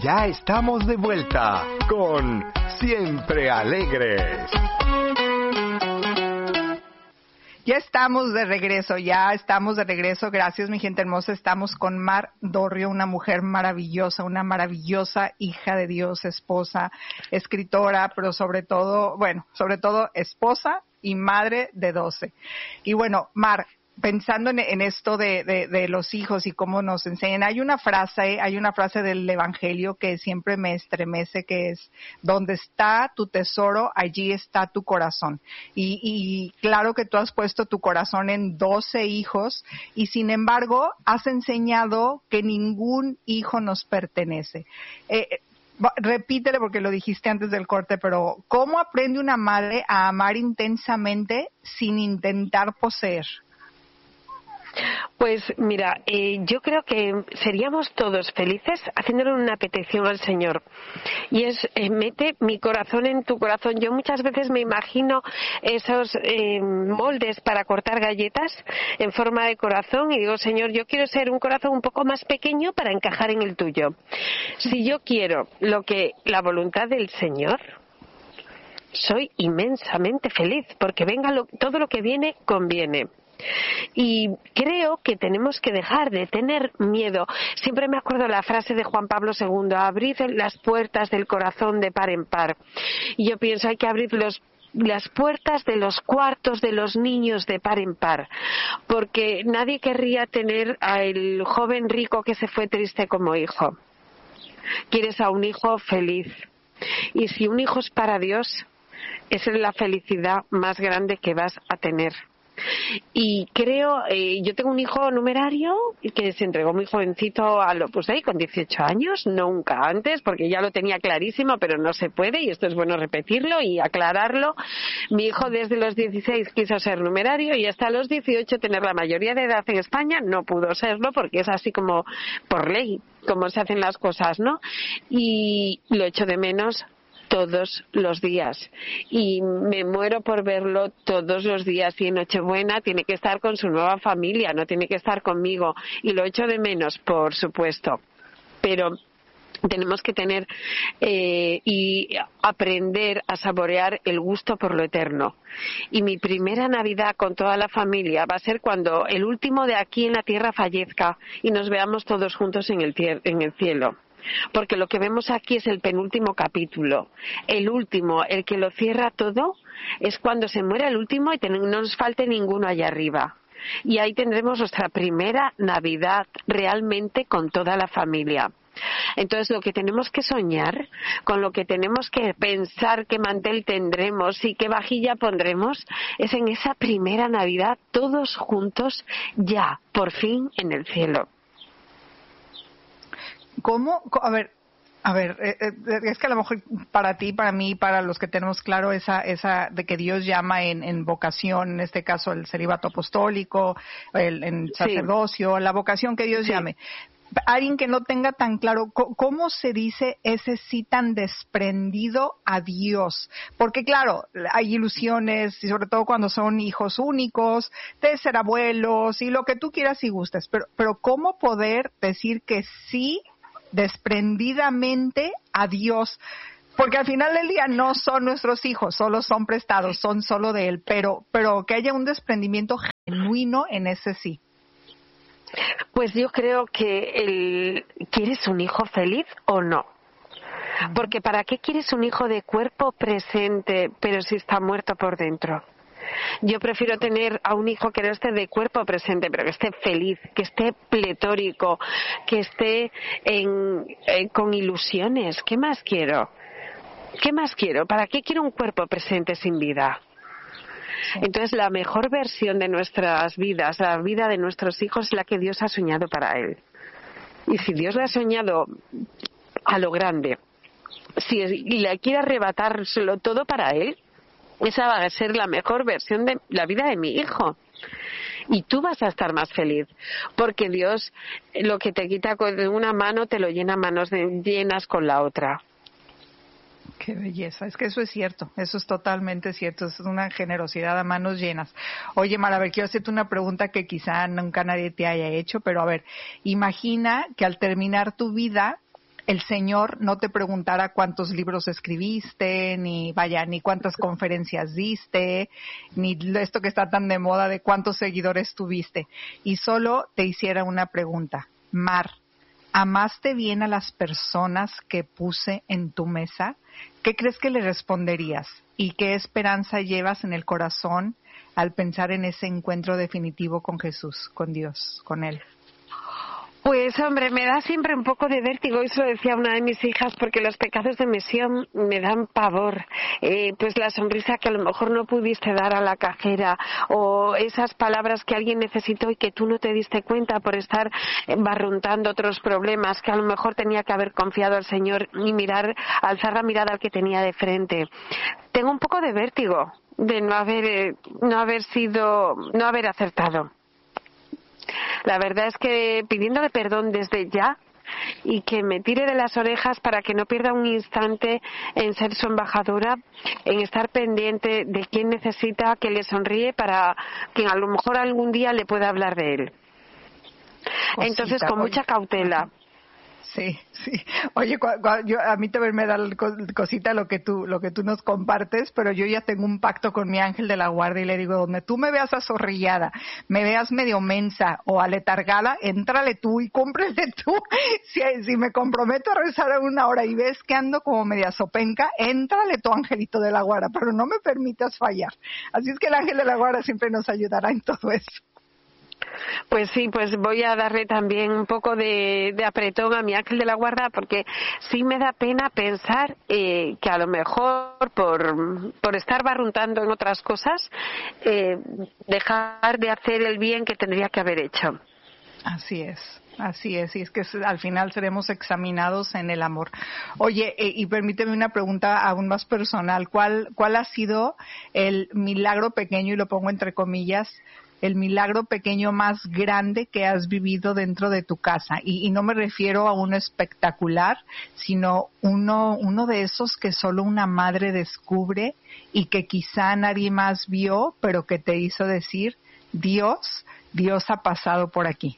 ya estamos de vuelta con Siempre Alegres. Ya estamos de regreso. Gracias, mi gente hermosa. Estamos con Mar Dorrio, una mujer maravillosa, una maravillosa hija de Dios, esposa, escritora, pero sobre todo esposa y madre de 12. Y bueno, Mar, pensando en esto de los hijos y cómo nos enseñan, hay una frase del Evangelio que siempre me estremece, que es: donde está tu tesoro, allí está tu corazón. Y claro que tú has puesto tu corazón en 12 hijos, y sin embargo has enseñado que ningún hijo nos pertenece. Repítele porque lo dijiste antes del corte, pero ¿cómo aprende una madre a amar intensamente sin intentar poseer? Pues mira, yo creo que seríamos todos felices haciéndole una petición al Señor, y es: mete mi corazón en tu corazón. Yo muchas veces me imagino esos moldes para cortar galletas en forma de corazón y digo: Señor, yo quiero ser un corazón un poco más pequeño para encajar en el tuyo. Si yo quiero la voluntad del Señor, soy inmensamente feliz, porque todo lo que viene conviene. Y creo que tenemos que dejar de tener miedo. Siempre me acuerdo la frase de Juan Pablo II: abrid las puertas del corazón de par en par. Y yo pienso, hay que abrir las puertas de los cuartos de los niños de par en par, porque nadie querría tener al joven rico que se fue triste como hijo. Quieres a un hijo feliz, y si un hijo es para Dios, esa es la felicidad más grande que vas a tener. Y creo, yo tengo un hijo numerario que se entregó muy jovencito al Opus Dei con 18 años, nunca antes, porque ya lo tenía clarísimo, pero no se puede, y esto es bueno repetirlo y aclararlo. Mi hijo desde los 16 quiso ser numerario, y hasta los 18 tener la mayoría de edad en España no pudo serlo, porque es así como por ley, como se hacen las cosas, ¿no? Y lo echo de menos todos los días, y me muero por verlo todos los días, y en Nochebuena tiene que estar con su nueva familia, no tiene que estar conmigo, y lo echo de menos, por supuesto, pero tenemos que tener y aprender a saborear el gusto por lo eterno. Y mi primera Navidad con toda la familia va a ser cuando el último de aquí en la tierra fallezca y nos veamos todos juntos en el cielo. Porque lo que vemos aquí es el penúltimo capítulo. El último, el que lo cierra todo, es cuando se muere el último y no nos falte ninguno allá arriba. Y ahí tendremos nuestra primera Navidad realmente con toda la familia. Entonces, lo que tenemos que soñar, con lo que tenemos que pensar qué mantel tendremos y qué vajilla pondremos, es en esa primera Navidad todos juntos ya, por fin, en el cielo. ¿Cómo? A ver, es que a lo mejor para ti, para mí, para los que tenemos claro esa de que Dios llama en vocación, en este caso el celibato apostólico, en sacerdocio, la vocación que Dios llame. Alguien que no tenga tan claro, ¿cómo se dice ese sí tan desprendido a Dios? Porque claro, hay ilusiones, y sobre todo cuando son hijos únicos, de ser abuelos, y lo que tú quieras y gustes, pero ¿cómo poder decir que sí desprendidamente a Dios? Porque al final del día no son nuestros hijos, solo son prestados, son solo de Él, pero que haya un desprendimiento genuino en ese sí. Pues yo creo que ¿quieres un hijo feliz o no? Porque ¿para qué quieres un hijo de cuerpo presente, pero si está muerto por dentro? Yo prefiero tener a un hijo que no esté de cuerpo presente, pero que esté feliz, que esté pletórico, que esté con ilusiones. ¿Qué más quiero? ¿Qué más quiero? ¿Para qué quiero un cuerpo presente sin vida? Entonces, la mejor versión de nuestras vidas, la vida de nuestros hijos, es la que Dios ha soñado para él. Y si Dios le ha soñado a lo grande, si le quiere arrebatárselo todo para él, esa va a ser la mejor versión de la vida de mi hijo. Y tú vas a estar más feliz, porque Dios lo que te quita con una mano te lo llena manos llenas con la otra. Qué belleza, es que eso es cierto, eso es totalmente cierto, es una generosidad a manos llenas. Oye, Mara, a ver, quiero hacerte una pregunta que quizá nunca nadie te haya hecho, pero a ver, imagina que al terminar tu vida el Señor no te preguntara cuántos libros escribiste, ni cuántas conferencias diste, ni esto que está tan de moda de cuántos seguidores tuviste, y solo te hiciera una pregunta: Mar, ¿amaste bien a las personas que puse en tu mesa? ¿Qué crees que le responderías? ¿Y qué esperanza llevas en el corazón al pensar en ese encuentro definitivo con Jesús, con Dios, con Él? Pues hombre, me da siempre un poco de vértigo, eso lo decía una de mis hijas, porque los pecados de omisión me dan pavor. Pues la sonrisa que a lo mejor no pudiste dar a la cajera, o esas palabras que alguien necesitó y que tú no te diste cuenta por estar barruntando otros problemas, que a lo mejor tenía que haber confiado al Señor y alzar la mirada al que tenía de frente. Tengo un poco de vértigo de no haber acertado. La verdad es que pidiéndole perdón desde ya y que me tire de las orejas para que no pierda un instante en ser su embajadora, en estar pendiente de quién necesita que le sonríe para que a lo mejor algún día le pueda hablar de él. Entonces, con mucha cautela. Sí. Oye, a mí también me da cosita lo que tú nos compartes, pero yo ya tengo un pacto con mi ángel de la guarda y le digo: donde tú me veas azorrillada, me veas medio mensa o aletargada, éntrale tú y cómprele tú. Si me comprometo a rezar a 1 hora y ves que ando como media sopenca, éntrale tu angelito de la guarda, pero no me permitas fallar. Así es que el ángel de la guarda siempre nos ayudará en todo eso. Pues sí, pues voy a darle también un poco de apretón a mi ángel de la guarda, porque sí me da pena pensar que a lo mejor por estar barruntando en otras cosas, dejar de hacer el bien que tendría que haber hecho. Así es, y es que al final seremos examinados en el amor. Oye, y permíteme una pregunta aún más personal: ¿cuál ha sido el milagro pequeño, y lo pongo entre comillas, el milagro pequeño más grande que has vivido dentro de tu casa? Y no me refiero a uno espectacular, sino uno de esos que solo una madre descubre y que quizá nadie más vio, pero que te hizo decir: Dios ha pasado por aquí.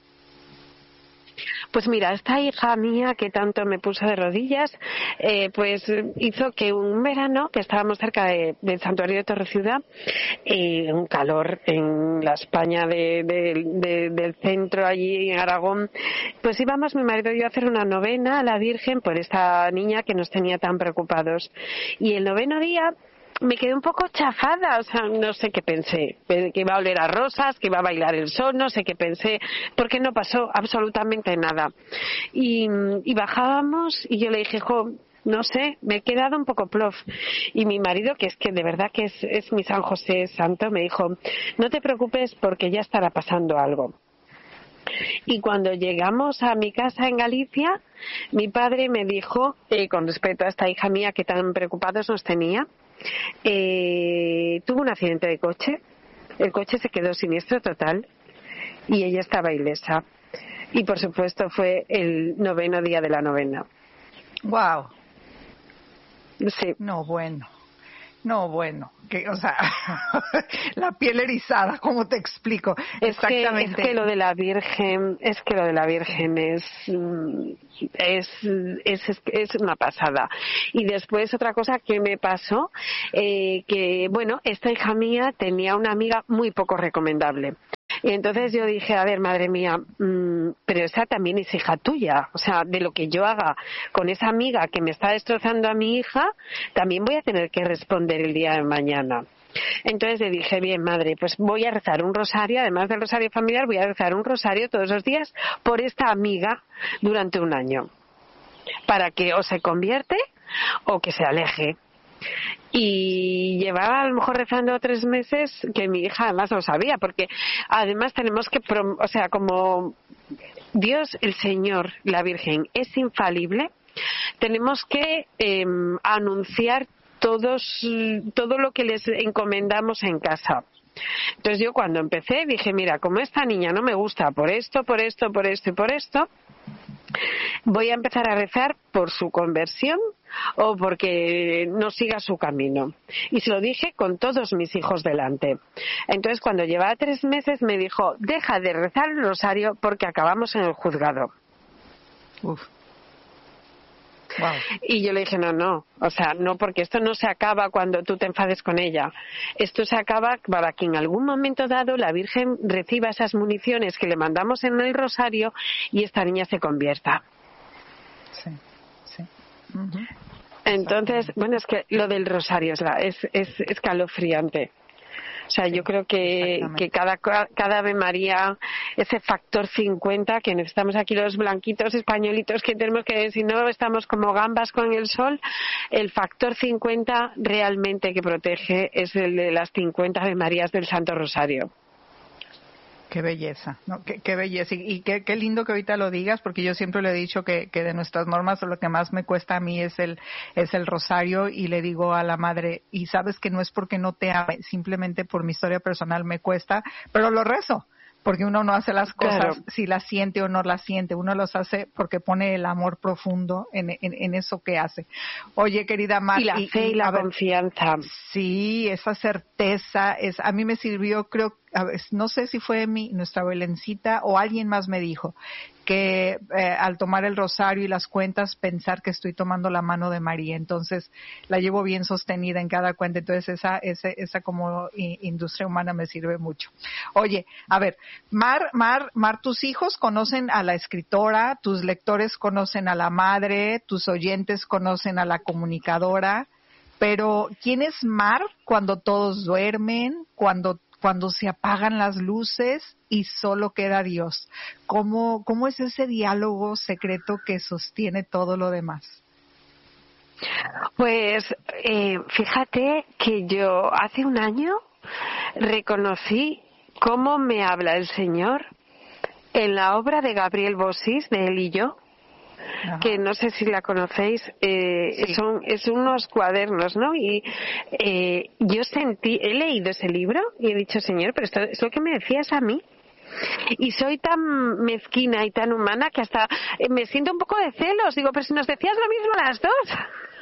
Pues mira, esta hija mía que tanto me puso de rodillas, pues hizo que un verano, que estábamos cerca del santuario de Torreciudad, un calor en la España del centro, allí en Aragón, pues íbamos mi marido y yo a hacer una novena a la Virgen por esta niña que nos tenía tan preocupados. Y el 9º día me quedé un poco chafada, o sea, no sé qué pensé, que iba a oler a rosas, que iba a bailar el sol, no sé qué pensé, porque no pasó absolutamente nada. Y bajábamos y yo le dije: no sé, me he quedado un poco plof. Y mi marido, que es que de verdad que es mi San José santo, me dijo: no te preocupes porque ya estará pasando algo. Y cuando llegamos a mi casa en Galicia, mi padre me dijo, con respecto a esta hija mía que tan preocupados nos tenía, tuvo un accidente de coche, el coche se quedó siniestro total y ella estaba ilesa. Y por supuesto fue el 9º día de la novena. Wow. Sí. No, bueno, o sea, la piel erizada, ¿cómo te explico? Exactamente. Es que lo de la Virgen es una pasada. Y después otra cosa que me pasó, que bueno, esta hija mía tenía una amiga muy poco recomendable. Y entonces yo dije: a ver, madre mía, pero esa también es hija tuya. O sea, de lo que yo haga con esa amiga que me está destrozando a mi hija, también voy a tener que responder el día de mañana. Entonces le dije: bien, madre, pues voy a rezar un rosario, además del rosario familiar, voy a rezar un rosario todos los días por esta amiga durante 1 año, para que o se convierte o que se aleje. Y llevaba a lo mejor rezando 3 meses, que mi hija además lo sabía, porque además tenemos que, o sea, como Dios, el Señor, la Virgen es infalible, tenemos que anunciar todo lo que les encomendamos en casa. Entonces yo cuando empecé dije: mira, como esta niña no me gusta por esto, voy a empezar a rezar por su conversión o porque no siga su camino. Y se lo dije con todos mis hijos delante. Entonces cuando llevaba 3 meses me dijo: deja de rezar el rosario porque acabamos en el juzgado. Uf. Wow. Y yo le dije, no, o sea, no, porque esto no se acaba cuando tú te enfades con ella. Esto se acaba para que en algún momento dado la Virgen reciba esas municiones que le mandamos en el rosario y esta niña se convierta. Sí, sí. Uh-huh. Entonces, bueno, es que lo del rosario es escalofriante. O sea, yo creo que cada Ave María, ese factor 50 que necesitamos aquí los blanquitos españolitos, que tenemos que, si no estamos como gambas con el sol, el factor 50 realmente que protege es el de las 50 Ave Marías del Santo Rosario. Qué belleza, ¿no? Qué belleza. Y qué lindo que ahorita lo digas, porque yo siempre le he dicho que de nuestras normas lo que más me cuesta a mí es el rosario, y le digo a la madre, y sabes que no es porque no te ame, simplemente por mi historia personal me cuesta, pero lo rezo. Porque uno no hace las cosas claro, si las siente o no las siente, uno las hace porque pone el amor profundo en eso que hace. Oye, querida Mar, y la fe y la confianza. Sí, esa certeza, a mí me sirvió, creo, no sé si fue nuestra Belencita o alguien más me dijo que al tomar el rosario y las cuentas, pensar que estoy tomando la mano de María. Entonces, la llevo bien sostenida en cada cuenta. Entonces, esa como industria humana me sirve mucho. Oye, a ver, Mar, tus hijos conocen a la escritora, tus lectores conocen a la madre, tus oyentes conocen a la comunicadora, pero ¿quién es Mar cuando todos duermen, cuando se apagan las luces y solo queda Dios? ¿Cómo es ese diálogo secreto que sostiene todo lo demás? Pues fíjate que yo hace un año reconocí cómo me habla el Señor en la obra de Gabriel Bossis, de Él y yo. Ajá. Que no sé si la conocéis, sí. Es unos cuadernos, ¿no? Y yo he leído ese libro y he dicho, Señor, pero esto es lo que me decías a mí. Y soy tan mezquina y tan humana que hasta me siento un poco de celos. Digo, pero si nos decías lo mismo a las dos.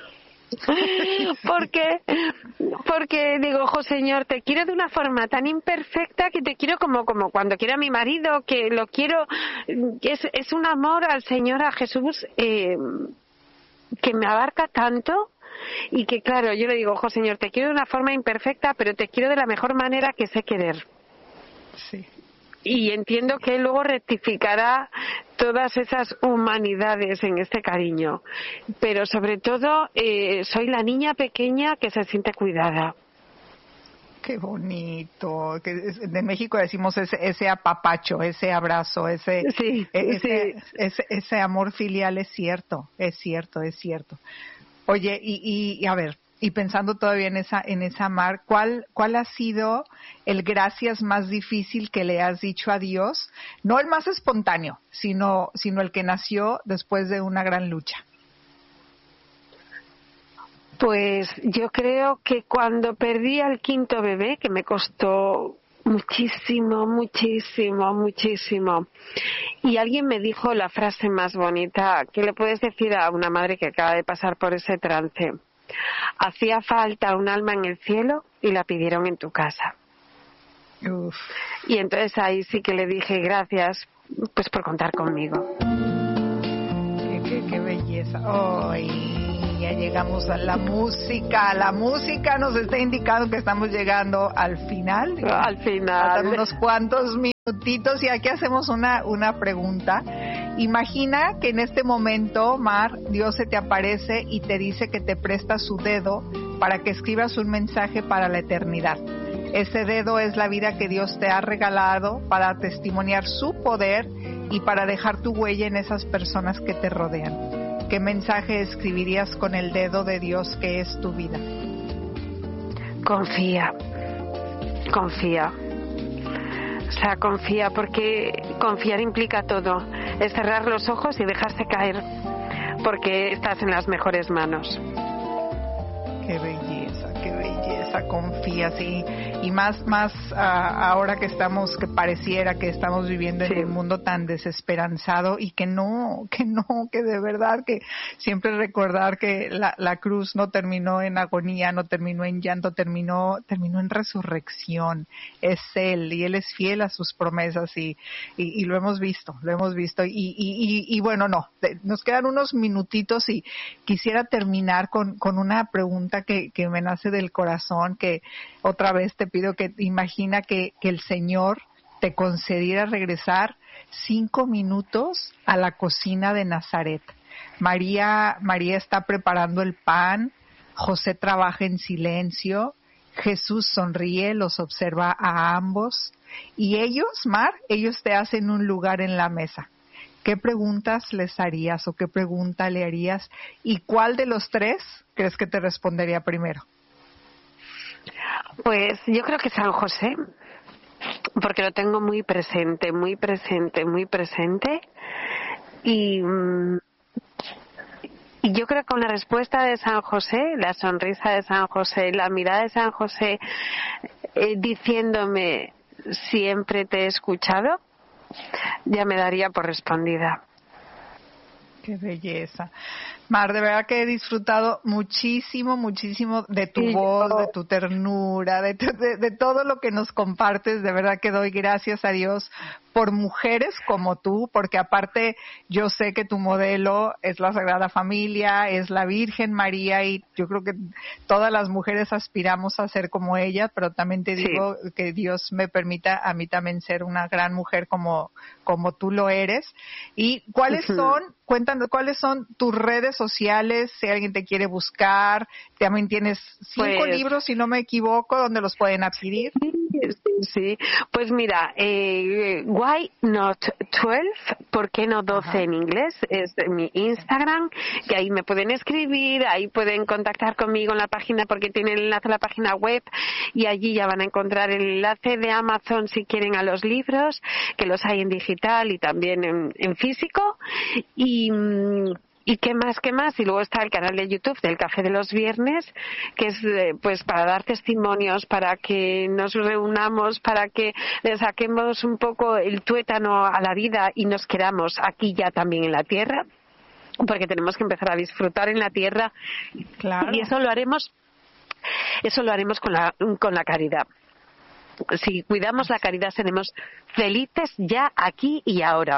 Porque digo, ojo, Señor, te quiero de una forma tan imperfecta que te quiero como cuando quiero a mi marido, que lo quiero, es un amor al Señor, a Jesús, que me abarca tanto, y que claro, yo le digo, ojo, Señor, te quiero de una forma imperfecta, pero te quiero de la mejor manera que sé querer. Sí. Y entiendo que él luego rectificará todas esas humanidades en este cariño. Pero sobre todo, soy la niña pequeña que se siente cuidada. Qué bonito. De México decimos ese apapacho, ese abrazo, ese amor filial. Es cierto. Oye, y a ver, y pensando todavía en esa Mar, ¿cuál ha sido el gracias más difícil que le has dicho a Dios? No el más espontáneo, sino el que nació después de una gran lucha. Pues yo creo que cuando perdí al quinto bebé, que me costó muchísimo, y alguien me dijo la frase más bonita que le puedes decir a una madre que acaba de pasar por ese trance: hacía falta un alma en el cielo y la pidieron en tu casa. Uf. Y entonces ahí sí que le dije gracias, pues por contar conmigo. Qué belleza. Ay, ya llegamos a la música. La música nos está indicando que estamos llegando al final. Faltan unos cuantos minutitos y aquí hacemos una pregunta. Imagina que en este momento, Mar, Dios se te aparece y te dice que te presta su dedo para que escribas un mensaje para la eternidad. Ese dedo es la vida que Dios te ha regalado para testimoniar su poder y para dejar tu huella en esas personas que te rodean. ¿Qué mensaje escribirías con el dedo de Dios que es tu vida? Confía. O sea, confía, porque confiar implica todo. Es cerrar los ojos y dejarse caer, porque estás en las mejores manos. Qué belleza. confías y más ahora que pareciera que estamos viviendo en un mundo tan desesperanzado y que de verdad que siempre recordar que la cruz no terminó en agonía, no terminó en llanto, terminó en resurrección. Es Él y Él es fiel a sus promesas y lo hemos visto y bueno, nos quedan unos minutitos y quisiera terminar con una pregunta que me nace del corazón, que otra vez te pido que imagina que el Señor te concediera regresar 5 minutos a la cocina de Nazaret. María está preparando el pan, José trabaja en silencio, Jesús sonríe, los observa a ambos y ellos te hacen un lugar en la mesa. ¿Qué preguntas les harías o qué pregunta le harías? ¿Y cuál de los 3 crees que te respondería primero? Pues yo creo que San José, porque lo tengo muy presente. Y yo creo que con la respuesta de San José, la sonrisa de San José, la mirada de San José, diciéndome siempre te he escuchado, ya me daría por respondida. Qué belleza. Mar, de verdad que he disfrutado muchísimo de tu voz, de tu ternura, de todo lo que nos compartes. De verdad que doy gracias a Dios por mujeres como tú, porque aparte yo sé que tu modelo es la Sagrada Familia, es la Virgen María y yo creo que todas las mujeres aspiramos a ser como ella, pero también te digo que Dios me permita a mí también ser una gran mujer como tú lo eres. ¿Y cuáles cuéntanos, cuáles son tus redes sociales, si alguien te quiere buscar? También tienes 5 libros, si no me equivoco, donde los pueden adquirir. Sí, pues mira, Why Not 12, ¿por qué no 12 en inglés? Es mi Instagram, que ahí me pueden escribir, ahí pueden contactar conmigo en la página porque tienen el enlace a la página web y allí ya van a encontrar el enlace de Amazon si quieren a los libros, que los hay en digital y también en físico. Y qué más, y luego está el canal de YouTube del Café de los Viernes, que es pues para dar testimonios, para que nos reunamos, para que le saquemos un poco el tuétano a la vida y nos quedamos aquí ya también en la tierra, porque tenemos que empezar a disfrutar en la tierra. Claro. Y eso lo haremos con la caridad. Si cuidamos la caridad seremos felices ya aquí y ahora.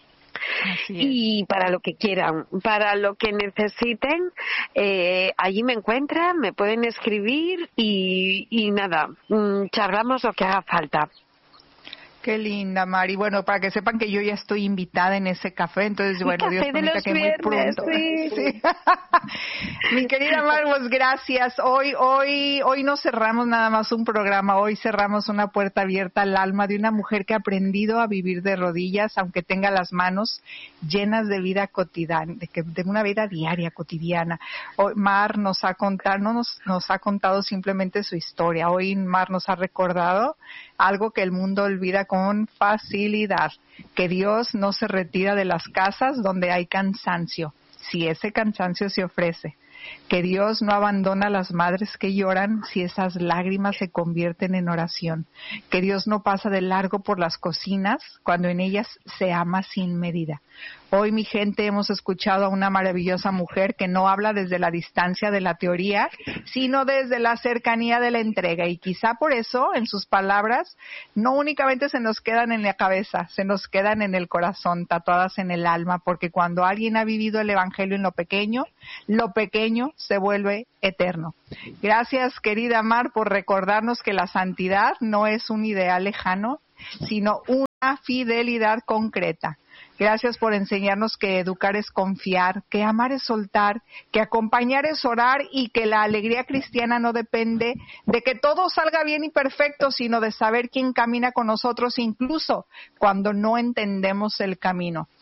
Y para lo que quieran, para lo que necesiten, allí me encuentran, me pueden escribir y nada, charlamos lo que haga falta. Qué linda, Mari. Bueno, para que sepan que yo ya estoy invitada en ese café, entonces, bueno, Dios permita que muy pronto. Sí. Mi querida Mar, pues gracias. Hoy no cerramos nada más un programa, hoy cerramos una puerta abierta al alma de una mujer que ha aprendido a vivir de rodillas, aunque tenga las manos llenas de vida cotidiana, de una vida diaria, cotidiana. Hoy Mar nos ha contado simplemente su historia. Hoy Mar nos ha recordado algo que el mundo olvida con facilidad, que Dios no se retira de las casas donde hay cansancio, si ese cansancio se ofrece, que Dios no abandona a las madres que lloran si esas lágrimas se convierten en oración, que Dios no pasa de largo por las cocinas cuando en ellas se ama sin medida. Hoy, mi gente, hemos escuchado a una maravillosa mujer que no habla desde la distancia de la teoría, sino desde la cercanía de la entrega. Y quizá por eso, en sus palabras, no únicamente se nos quedan en la cabeza, se nos quedan en el corazón, tatuadas en el alma, porque cuando alguien ha vivido el Evangelio en lo pequeño se vuelve eterno. Gracias, querida Mar, por recordarnos que la santidad no es un ideal lejano, sino una fidelidad concreta. Gracias por enseñarnos que educar es confiar, que amar es soltar, que acompañar es orar y que la alegría cristiana no depende de que todo salga bien y perfecto, sino de saber quién camina con nosotros incluso cuando no entendemos el camino.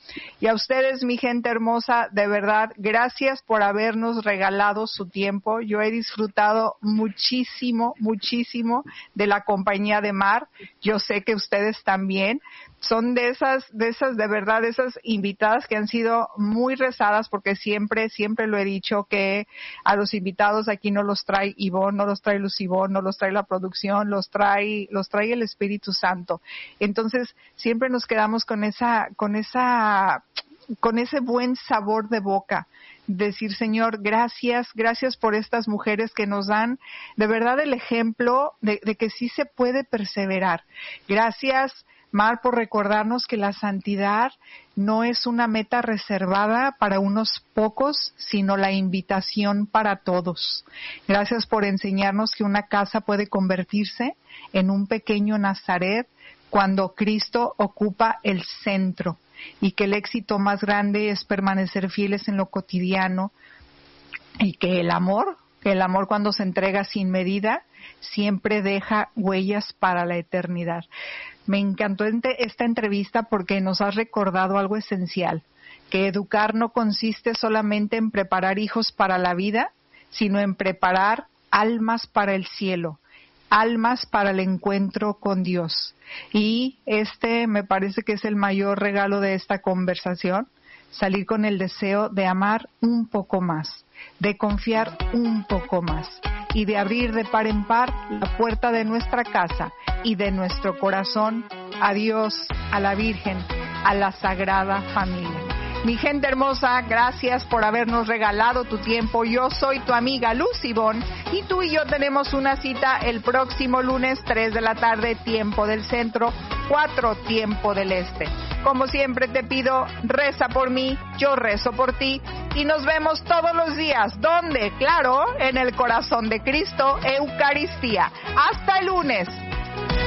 Y a ustedes, mi gente hermosa, de verdad, gracias por habernos regalado su tiempo. Yo he disfrutado muchísimo de la compañía de Mar. Yo sé que ustedes también. Son de esas, de verdad, esas invitadas que han sido muy rezadas, porque siempre lo he dicho, que a los invitados aquí no los trae Ivonne, no los trae Lucibón, no los trae la producción, los trae el Espíritu Santo. Entonces, siempre nos quedamos con ese buen sabor de boca. Decir, Señor, gracias por estas mujeres que nos dan de verdad el ejemplo de que sí se puede perseverar. Gracias, Mar, por recordarnos que la santidad no es una meta reservada para unos pocos, sino la invitación para todos. Gracias por enseñarnos que una casa puede convertirse en un pequeño Nazaret cuando Cristo ocupa el centro, y que el éxito más grande es permanecer fieles en lo cotidiano, y que el amor cuando se entrega sin medida siempre deja huellas para la eternidad. Me encantó esta entrevista porque nos has recordado algo esencial, que educar no consiste solamente en preparar hijos para la vida, sino en preparar almas para el cielo, almas para el encuentro con Dios. Y me parece que es el mayor regalo de esta conversación, salir con el deseo de amar un poco más, de confiar un poco más y de abrir de par en par la puerta de nuestra casa y de nuestro corazón a Dios, a la Virgen, a la Sagrada Familia. Mi gente hermosa, gracias por habernos regalado tu tiempo. Yo soy tu amiga Lucibón y tú y yo tenemos una cita el próximo lunes, 3 de la tarde, tiempo del centro, 4 tiempo del este. Como siempre te pido, reza por mí, yo rezo por ti y nos vemos todos los días. ¿Dónde? Claro, en el corazón de Cristo, Eucaristía. Hasta el lunes.